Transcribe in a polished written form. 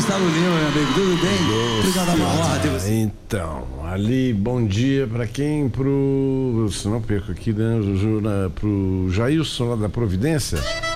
Gustavo Lima, meu amigo, tudo bem? Obrigado, Amor, de você. Então, ali, bom dia pra quem? Se não perco aqui, né? Pro Jailson lá da Providência.